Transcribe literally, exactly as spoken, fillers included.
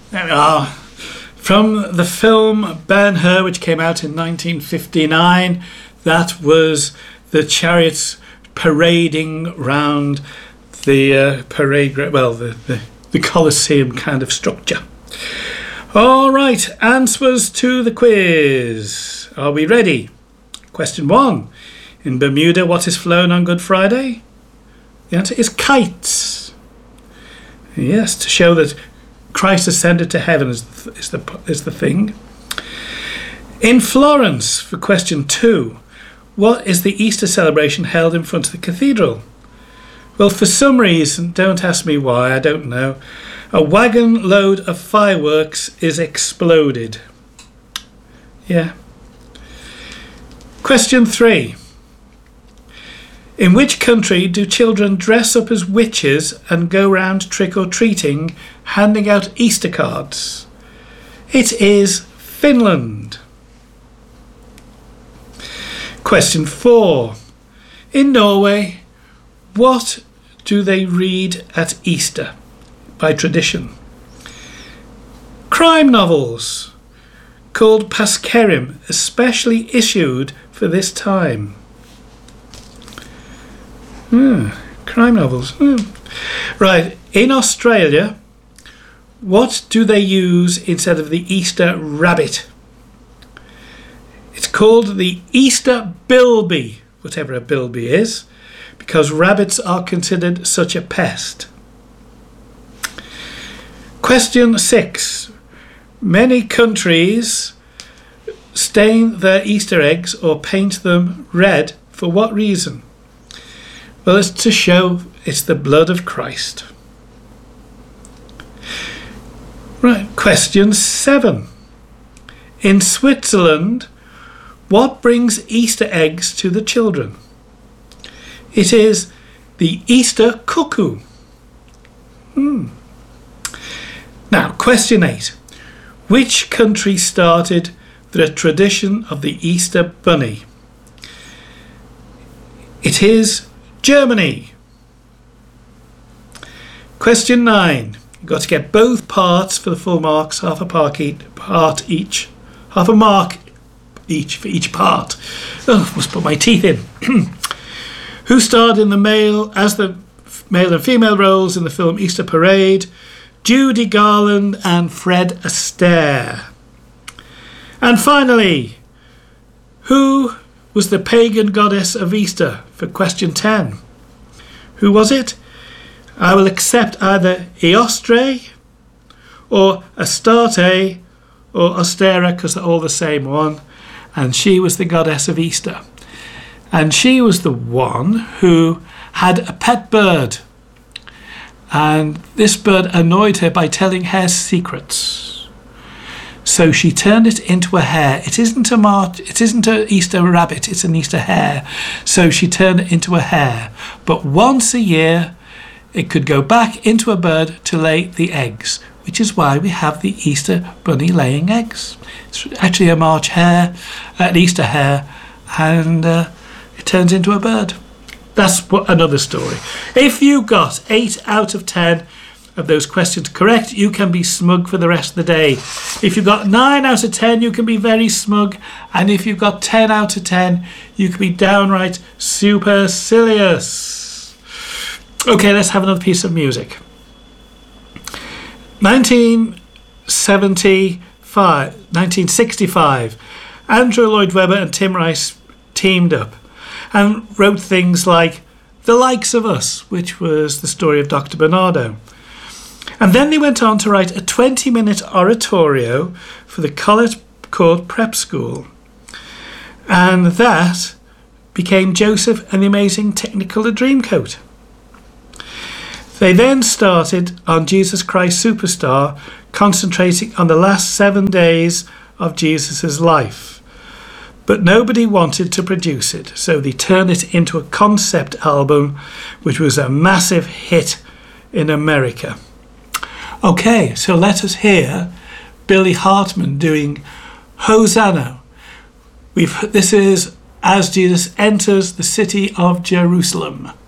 There we are. From the film Ben-Hur, which came out in nineteen fifty-nine, that was the chariots parading round the uh, parade, well, the, the, the Colosseum kind of structure. All right, answers to the quiz. Are we ready? Question one. In Bermuda, what is flown on Good Friday? The answer is kites. Yes, to show that Christ ascended to heaven is the, is the, is the thing. In Florence, for question two, what is the Easter celebration held in front of the cathedral? Well, for some reason, don't ask me why, I don't know, a wagon load of fireworks is exploded. Yeah. Question three. In which country do children dress up as witches and go round trick-or-treating, handing out Easter cards? It is Finland. Question four. In Norway, what do they read at Easter by tradition? Crime novels called Paskerim, especially issued for this time. Hmm, crime novels. Hmm. Right, in Australia, what do they use instead of the Easter rabbit? It's called the Easter bilby, whatever a bilby is, because rabbits are considered such a pest. Question six. Many countries stain their Easter eggs or paint them red. For what reason? Well, it's to show it's the blood of Christ. Right, question seven. In Switzerland, what brings Easter eggs to the children? It is the Easter cuckoo. Hmm. Now, question eight. Which country started the tradition of the Easter bunny? It is Germany. Question nine. You've got to get both parts for the full marks, half a part each. Half a mark each for each part. Oh, must put my teeth in. Who starred in the male as the male and female roles in the film Easter Parade? Judy Garland and Fred Astaire. And finally, who was the pagan goddess of Easter for question ten? Who was it? I will accept either Eostre or Astarte or Ostera, because they're all the same one. And she was the goddess of Easter. And she was the one who had a pet bird. And this bird annoyed her by telling her secrets. So she turned it into a hare. It isn't a March, it isn't an Easter rabbit, it's an Easter hare. So she turned it into a hare. But once a year, it could go back into a bird to lay the eggs, which is why we have the Easter bunny laying eggs. It's actually a March hare, an Easter hare, and uh, it turns into a bird. That's what, another story. If you got eight out of ten of those questions correct, you can be smug for the rest of the day. If you got nine out of ten, you can be very smug. And if you got ten out of ten, you can be downright supercilious. Okay, let's have another piece of music. nineteen seventy-five, nineteen sixty-five, Andrew Lloyd Webber and Tim Rice teamed up and wrote things like The Likes of Us, which was the story of Doctor Bernardo. And then they went on to write a twenty-minute oratorio for the College Court Prep School. And that became Joseph and the Amazing Technicolor Dreamcoat. They then started on Jesus Christ Superstar, concentrating on the last seven days of Jesus' life. But nobody wanted to produce it, so they turned it into a concept album, which was a massive hit in America. Okay, so let us hear Billy Hartman doing Hosanna. We've, this is as Jesus enters the city of Jerusalem.